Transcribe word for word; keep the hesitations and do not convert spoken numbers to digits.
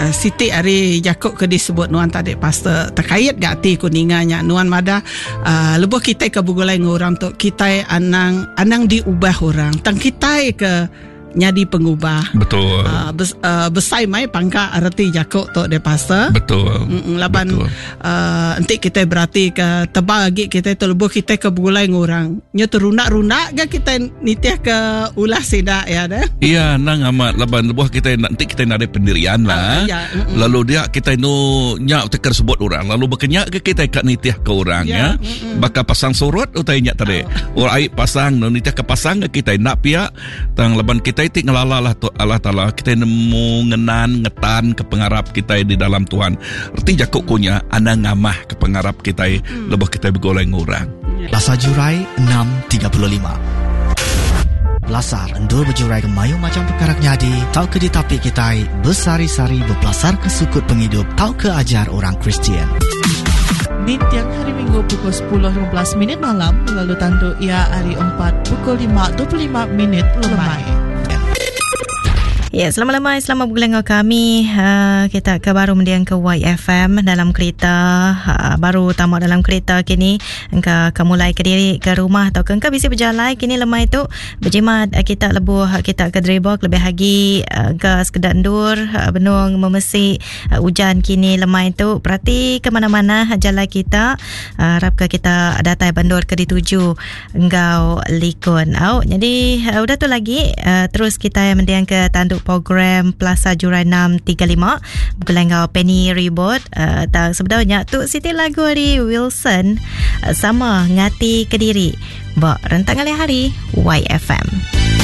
uh, Siti Ari Jakub ke disebut nuan tadi pastor terkait gak ti kuninganya nuan mada uh, lebuh kita ke bugulai ngurang tu kita anang anang diubah orang tang kita ke nyadi pengubah. Betul. Uh, bes, uh, besai mai pangka arti Jakub tu de pastor. Betul. Mm, laban uh, nanti kita berarti ke tebal lagi kita tu lebuh kita ke bugulai ngurang. Nya terunak-runak ke kita nitiah ke ulah sidak ya dah. Iya, nang amat laban lebuh kita nanti kita nak ada pendirian lah. Uh, ya, mm-mm. Lalu dia kita nu nyak teker sebut orang. Lalu berkenyak ke kita kat nitiah ke orang ya. ya. Baka pasang surut utai nyak tadi. Oh. Or ai pasang nu nitiah ke pasang ke kita nak pihak tang laban kita itik ngelala lah tu Allah Ta'ala kita nemu ngenan ngetan ke pengarap kita di dalam Tuhan. Erti Jakub kunya anda ngamah ke pengarap kita hmm. lebih kita bergoleng orang. Lasar Jurai enam tiga puluh lima. Lasar endur berjurai ke mayu macam perkara nyadi. Tau ke ditapik kita bersari-sari berpelasar ke sukut penghidup. Tau ke ajar orang Kristian. Di tiang hari Minggu pukul sepuluh lima belas minit malam, lalu tandu ia hari empat pukul lima dua puluh lima minit lemai. Ya, selamat lemai, selamat bergulung kami. Uh, kita ke baru mendiang ke Y F M dalam kereta. Uh, baru tamat dalam kereta kini. Engkau ke mulai ke diri ke rumah atau ke engkau bisa berjalan kini lemai tu. Berjimat uh, kita lebuh uh, kita ke dribok lebih lagi uh, ke sekedar endur uh, benung memesi uh, hujan kini lemai tu. Berarti ke mana-mana jalan kita uh, harap ke kita datai bandur ke dituju engkau likun. Oh, jadi uh, udah tu lagi uh, terus kita mendiang ke tanduk program Plaza Jurai enam tiga lima bukan kau Penny Reboot uh, tak sebenarnya tu Siti lagu hari Wilson uh, sama ngati Kediri bak rentang hari Y F M.